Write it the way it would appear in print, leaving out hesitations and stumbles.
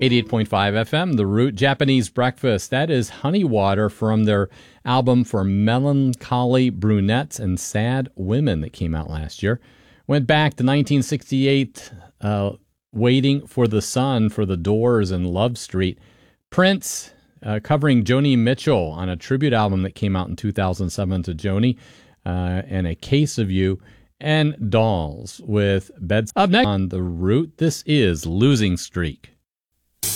88.5 FM, The Root, Japanese Breakfast. That is Honey Water from their album For Melancholy Brunettes and Sad Women that came out last year. Went back to 1968, Waiting for the Sun for The Doors and Love Street. Prince covering Joni Mitchell on a tribute album that came out in 2007 to Joni, and A Case of You. And Dolls with Beds. Up next on The Root, this is Losing Streak.